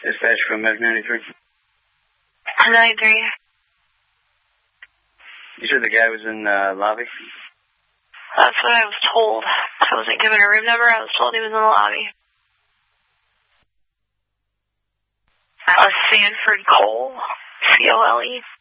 Dispatch from F93. 93. You said the guy was in the lobby? That's what I was told. I wasn't given a room number. I was told he was in the lobby. Sanford Cole. C-O-L-E.